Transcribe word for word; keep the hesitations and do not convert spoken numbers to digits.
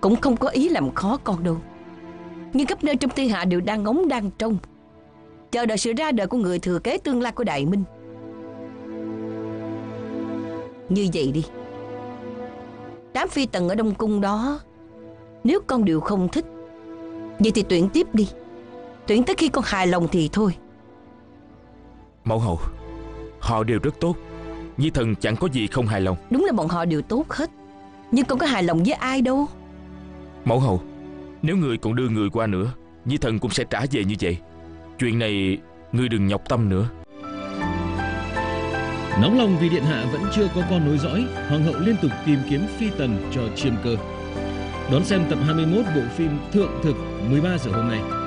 cũng không có ý làm khó con đâu. Nhưng khắp nơi trong thiên hạ đều đang ngóng đang trông, chờ đợi sự ra đời của người thừa kế tương lai của Đại Minh. Như vậy đi, đám phi tần ở Đông Cung đó, nếu con đều không thích, vậy thì tuyển tiếp đi. Tuyển tới khi con hài lòng thì thôi. Mẫu hậu, họ đều rất tốt, Nhi thần chẳng có gì không hài lòng. Đúng là bọn họ đều tốt hết, nhưng con có hài lòng với ai đâu. Mẫu hậu, nếu người còn đưa người qua nữa, Nhi thần cũng sẽ trả về như vậy. Chuyện này ngươi đừng nhọc tâm nữa. Nóng lòng vì điện hạ vẫn chưa có con nối dõi, hoàng hậu liên tục tìm kiếm phi tần cho chiêm cơ. Đón xem tập hai mươi mốt bộ phim Thượng Thực mười ba giờ hôm nay.